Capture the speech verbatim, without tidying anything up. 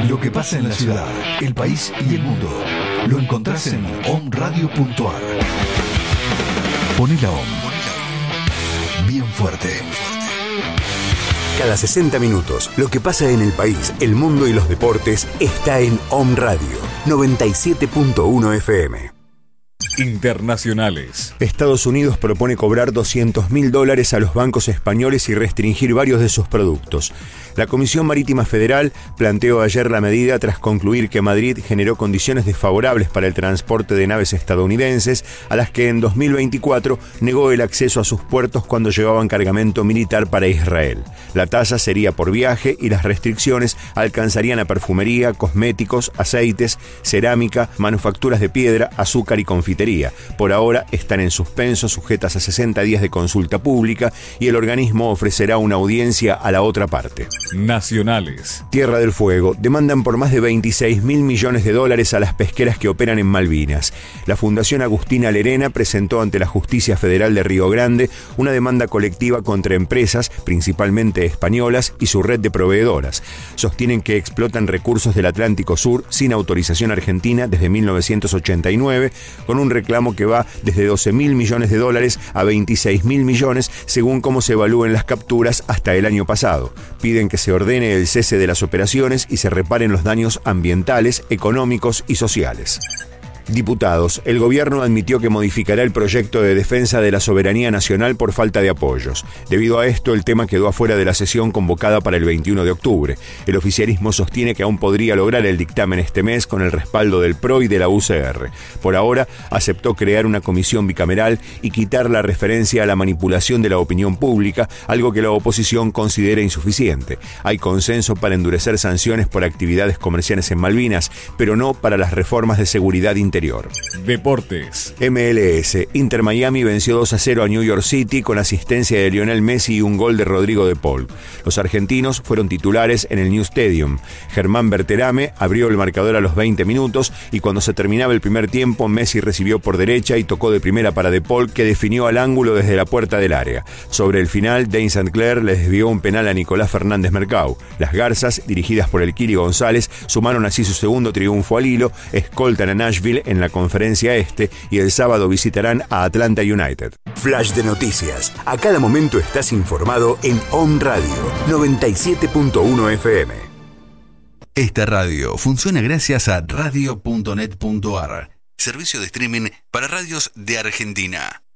Lo que pasa en la ciudad, el país y el mundo lo encontrás en omradio punto ar. Poné la OM bien fuerte. Cada sesenta minutos, lo que pasa en el país, el mundo y los deportes está en Om Radio noventa y siete punto uno F M. Internacionales. Estados Unidos propone cobrar doscientos mil dólares a los bancos españoles y restringir varios de sus productos. La Comisión Marítima Federal planteó ayer la medida tras concluir que Madrid generó condiciones desfavorables para el transporte de naves estadounidenses, a las que en dos mil veinticuatro negó el acceso a sus puertos cuando llevaban cargamento militar para Israel. La tasa sería por viaje y las restricciones alcanzarían a perfumería, cosméticos, aceites, cerámica, manufacturas de piedra, azúcar y confitería. Por ahora están en suspenso, sujetas a sesenta días de consulta pública, y el organismo ofrecerá una audiencia a la otra parte. Nacionales. Tierra del Fuego demandan por más de veintiséis mil millones de dólares a las pesqueras que operan en Malvinas. La Fundación Agustina Lerena presentó ante la Justicia Federal de Río Grande una demanda colectiva contra empresas, principalmente españolas, y su red de proveedoras. Sostienen que explotan recursos del Atlántico Sur sin autorización argentina desde mil novecientos ochenta y nueve, con un reclamo que va desde doce mil millones de dólares a veintiséis mil millones, según cómo se evalúen las capturas hasta el año pasado. Piden que se ordene el cese de las operaciones y se reparen los daños ambientales, económicos y sociales. Diputados. El gobierno admitió que modificará el proyecto de defensa de la soberanía nacional por falta de apoyos. Debido a esto, el tema quedó afuera de la sesión convocada para el veintiuno de octubre. El oficialismo sostiene que aún podría lograr el dictamen este mes con el respaldo del P R O y de la U C R. Por ahora, aceptó crear una comisión bicameral y quitar la referencia a la manipulación de la opinión pública, algo que la oposición considera insuficiente. Hay consenso para endurecer sanciones por actividades comerciales en Malvinas, pero no para las reformas de seguridad interior. Deportes. M L S. Inter Miami venció dos a cero a New York City con asistencia de Lionel Messi y un gol de Rodrigo de Paul. Los argentinos fueron titulares en el New Stadium. Germán Berterame abrió el marcador a los veinte minutos y cuando se terminaba el primer tiempo, Messi recibió por derecha y tocó de primera para de Paul, que definió al ángulo desde la puerta del área. Sobre el final, Dane Saint Clair le desvió un penal a Nicolás Fernández Mercado. Las Garzas, dirigidas por el Kili González, sumaron así su segundo triunfo al hilo, escoltan a Nashville en la Conferencia Este y el sábado visitarán a Atlanta United. Flash de noticias. A cada momento estás informado en Om Radio noventa y siete punto uno F M. Esta radio funciona gracias a radio punto net punto ar, servicio de streaming para radios de Argentina.